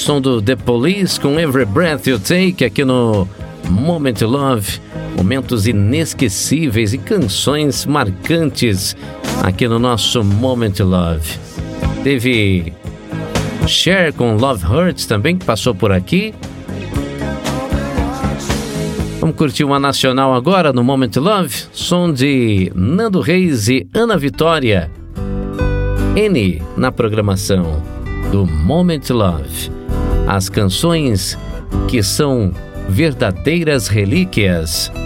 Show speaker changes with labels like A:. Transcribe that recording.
A: som do The Police com Every Breath You Take aqui no Moment Love. Momentos inesquecíveis e canções marcantes aqui no nosso Moment Love. Teve Cher com Love Hurts também, que passou por aqui. Vamos curtir uma nacional agora no Moment Love. Som de Nando Reis e Ana Vitória. N na programação do Moment Love. As canções que são verdadeiras relíquias.